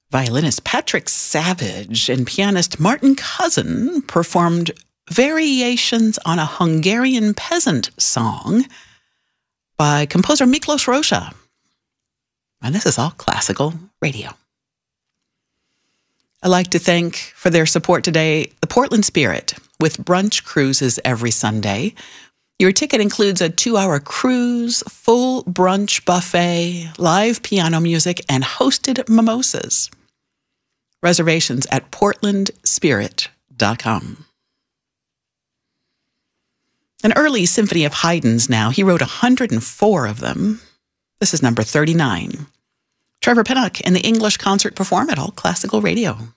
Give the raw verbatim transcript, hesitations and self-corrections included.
Violinist Patrick Savage and pianist Martin Cousin performed variations on a Hungarian peasant song by composer Miklos Rozsa. And this is all classical radio. I'd like to thank for their support today the Portland Spirit with brunch cruises every Sunday. Your ticket includes a two-hour cruise, full brunch buffet, live piano music, and hosted mimosas. Reservations at portland spirit dot com. An early symphony of Haydn's now. He wrote one hundred four of them. This is number thirty-nine. Trevor Pinnock and the English Concert Perform at All Classical Radio.